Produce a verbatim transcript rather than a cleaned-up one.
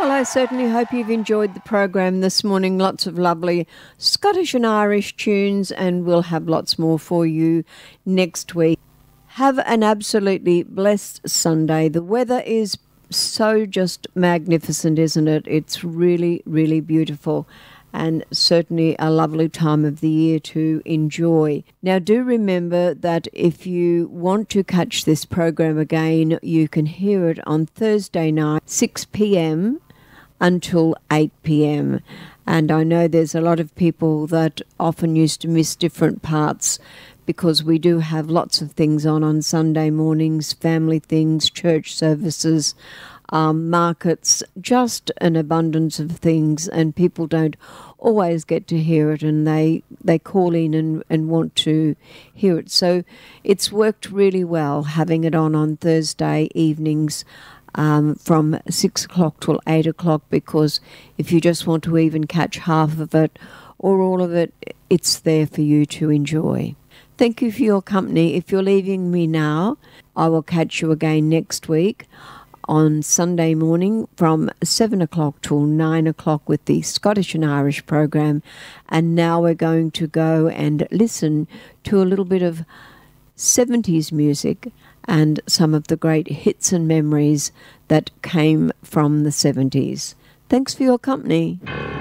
Well, I certainly hope you've enjoyed the program this morning. Lots of lovely Scottish and Irish tunes, and we'll have lots more for you next week. Have an absolutely blessed Sunday. The weather is so just magnificent, isn't it? It's really, really beautiful, and certainly a lovely time of the year to enjoy. Now, do remember that if you want to catch this program again, you can hear it on Thursday night, six p.m. until eight p.m. And I know there's a lot of people that often used to miss different parts because we do have lots of things on on Sunday mornings, family things, church services, Um, markets, just an abundance of things, and people don't always get to hear it, and they they call in and, and want to hear it. So it's worked really well having it on on Thursday evenings um, from six o'clock till eight o'clock, because if you just want to even catch half of it or all of it, it's there for you to enjoy. Thank you for your company. If you're leaving me now, I will catch you again next week on Sunday morning from seven o'clock till nine o'clock with the Scottish and Irish program. And now we're going to go and listen to a little bit of seventies music and some of the great hits and memories that came from the seventies. Thanks for your company.